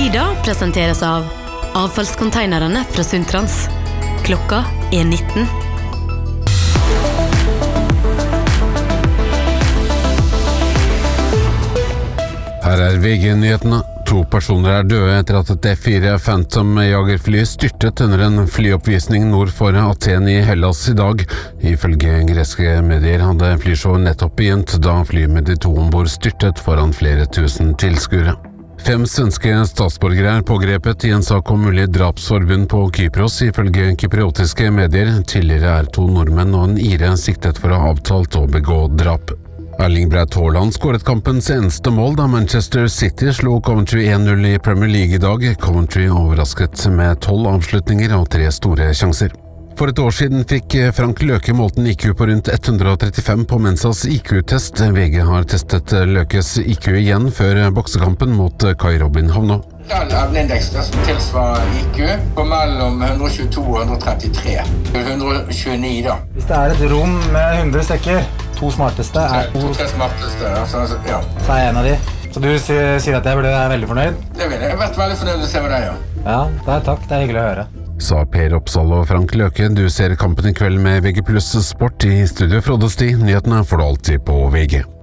Tida presenteres av avfallskonteinerne fra Sundtrans. Klokka 19. Her VG-nyhetene. 2 personer døde etter at et F4 Phantom-jagerfly styrtet under en flyoppvisning nord for Aten i Hellas i dag. Ifølge greske medier hadde flyshowet nettopp begynt da flyet med de 2 ombord styrtet foran flere tusen tilskuere. 5 svenske statsborgere pågrepet i en sak om mulig drapsforbund på Kypros, ifølge kypriotiske medier. Tidligere 2 nordmenn og en ire siktet for å ha avtalt å begå drap. Erling Braut Haaland skåret kampens eneste mål da Manchester City slo Coventry 1-0 i Premier League i dag. Coventry overrasket med 12 avslutninger og 3 store sjanser. For et år siden fikk Frank Løke målt en IQ på rundt 135 på Mensas IQ-test. VG har testet Løkes IQ igjen før boksekampen mot Kai Robin Havnå. Evneindeks som tilsvarer IQ på mellom 122 og 133. 129 da. Hvis det et rom med 100 stykker, 2 smarteste 2-3 smarteste, ja. Så jeg en av de. Så du sier at jeg burde være veldig fornøyd? Det vil jeg. Jeg har vært veldig fornøyd å se med deg, ja. Ja, takk. Det hyggelig å høre. Sa Per Oppsal og Frank Løke. Du ser kampen i kveld med VG+ Sport. I studio Frode Sti. Nyhetene får du alltid på VG.